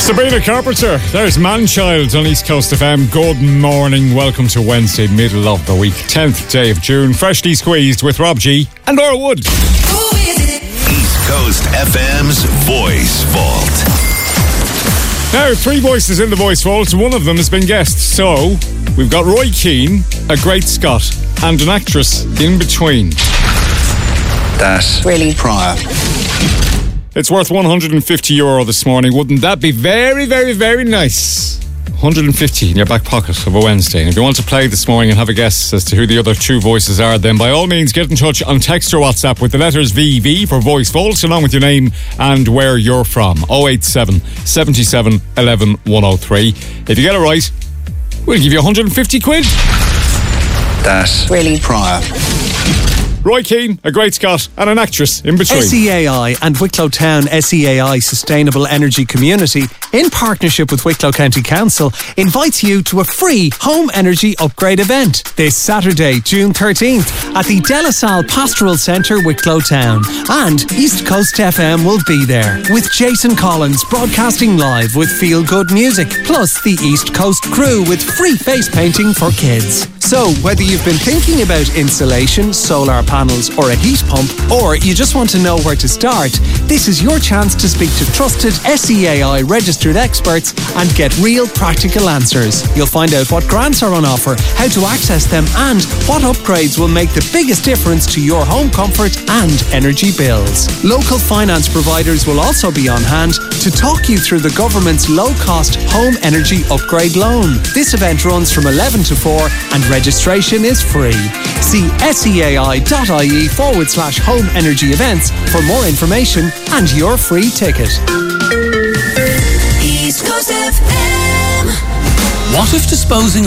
Sabrina Carpenter, there's Manchild on East Coast FM. Good morning, welcome to Wednesday, middle of the week, 10th day of June, freshly squeezed with Rob G and Laura Wood. East Coast FM's Voice Vault. Now, 3 voices in the Voice Vault, one of them has been guessed. So, we've got Roy Keane, a great Scot, and an actress in between. That's really Pryor. It's worth €150 this morning. Wouldn't that be very, very, very nice? 150 in your back pocket of a Wednesday. And if you want to play this morning and have a guess as to who the other 2 voices are, then by all means get in touch on text or WhatsApp with the letters VV for Voice Vault, along with your name and where you're from. 087 77 11 103. If you get it right, we'll give you 150 quid. That's really Pryor. Roy Keane, a great Scot, and an actress in between. SEAI and Wicklow Town SEAI Sustainable Energy Community, in partnership with Wicklow County Council, invites you to a free home energy upgrade event this Saturday, June 13th, at the De La Salle Pastoral Centre, Wicklow Town. And East Coast FM will be there, with Jason Collins broadcasting live with feel-good music, plus the East Coast crew with free face painting for kids. So, whether you've been thinking about insulation, solar panels or a heat pump, or you just want to know where to start, this is your chance to speak to trusted SEAI registered experts and get real practical answers. You'll find out what grants are on offer, how to access them, and what upgrades will make the biggest difference to your home comfort and energy bills. Local finance providers will also be on hand to talk you through the government's low-cost home energy upgrade loan. This event runs from 11 to 4 and registration is free. See seai.ie/home energy events for more information and your free ticket. East Coast FM. What if disposing